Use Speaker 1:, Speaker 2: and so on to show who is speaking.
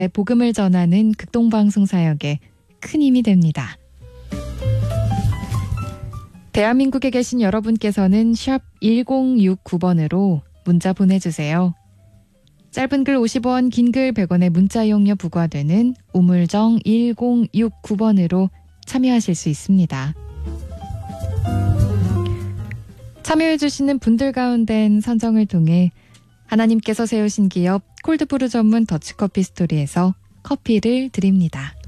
Speaker 1: 복음을 전하는 극동방송 사역에 큰 힘이 됩니다. 대한민국에 계신 여러분께서는 샵 1069번으로 문자 보내주세요. 짧은 글 50원, 긴 글 100원의 문자 이용료 부과되는 우물정 1069번으로 참여하실 수 있습니다. 참여해주시는 분들 가운데는 선정을 통해 하나님께서 세우신 기업 콜드브루 전문 더치커피 스토리에서 커피를 드립니다.